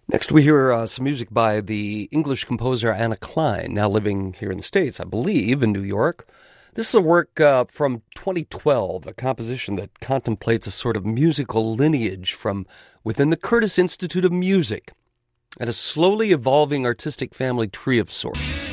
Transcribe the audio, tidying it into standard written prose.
Next, we hear some music by the English composer Anna Klein, now living here in the States, I believe, in New York. This is a work from 2012, a composition that contemplates a sort of musical lineage from within the Curtis Institute of Music and a slowly evolving artistic family tree of sorts.